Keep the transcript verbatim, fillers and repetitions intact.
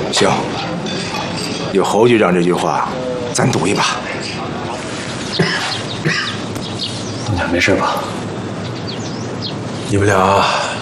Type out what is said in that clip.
行，有侯局长这句话，咱赌一把。 你俩没事吧？ 你们俩